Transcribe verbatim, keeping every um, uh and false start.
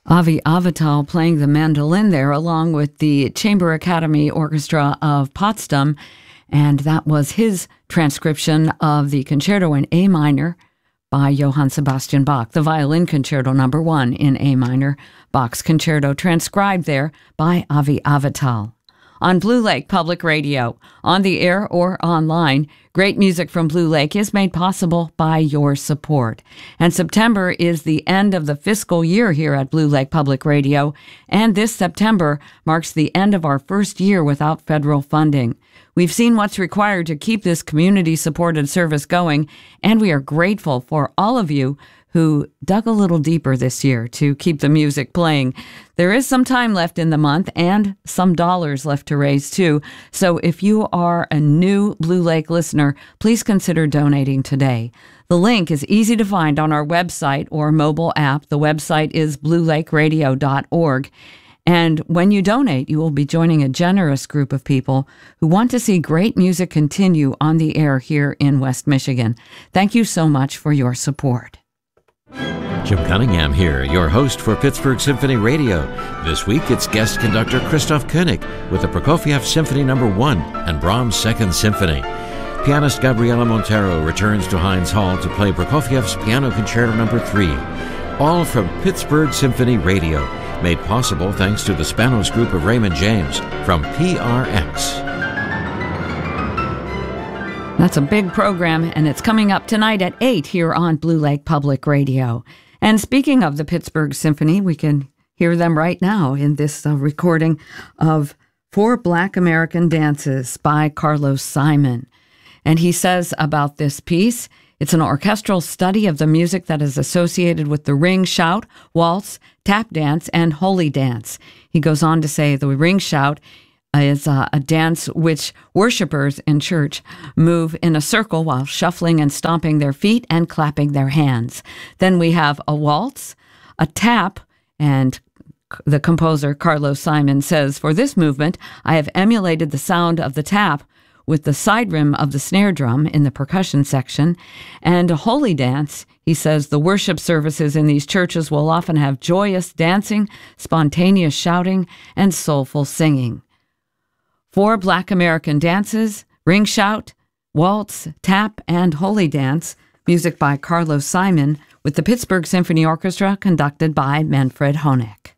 Avi Avital playing the mandolin there, along with the Chamber Academy Orchestra of Potsdam, and that was his transcription of the Concerto in A minor by Johann Sebastian Bach, the Violin Concerto number one in A minor, Bach's concerto transcribed there by Avi Avital. On Blue Lake Public Radio, on the air or online, great music from Blue Lake is made possible by your support. And September is the end of the fiscal year here at Blue Lake Public Radio, and this September marks the end of our first year without federal funding. We've seen what's required to keep this community-supported service going, and we are grateful for all of you who dug a little deeper this year to keep the music playing. There is some time left in the month and some dollars left to raise too. So if you are a new Blue Lake listener, please consider donating today. The link is easy to find on our website or mobile app. The website is blue lake radio dot org. And when you donate, you will be joining a generous group of people who want to see great music continue on the air here in West Michigan. Thank you so much for your support. Jim Cunningham here, your host for Pittsburgh Symphony Radio. This week it's guest conductor Christoph Koenig with the Prokofiev Symphony Number one and Brahms' Second Symphony. Pianist Gabriela Montero returns to Heinz Hall to play Prokofiev's Piano Concerto Number three. All from Pittsburgh Symphony Radio, made possible thanks to the Spanos Group of Raymond James from P R X. That's a big program, and it's coming up tonight at eight here on Blue Lake Public Radio. And speaking of the Pittsburgh Symphony, we can hear them right now in this uh, recording of Four Black American Dances by Carlos Simon. And he says about this piece, it's an orchestral study of the music that is associated with the ring shout, waltz, tap dance, and holy dance. He goes on to say the ring shout is uh, a dance which worshipers in church move in a circle while shuffling and stomping their feet and clapping their hands. Then we have a waltz, a tap, and the composer Carlos Simon says, for this movement, I have emulated the sound of the tap with the side rim of the snare drum in the percussion section. And a holy dance, he says, the worship services in these churches will often have joyous dancing, spontaneous shouting, and soulful singing. Four Black American dances, ring shout, waltz, tap, and holy dance, music by Carlos Simon, with the Pittsburgh Symphony Orchestra conducted by Manfred Honeck.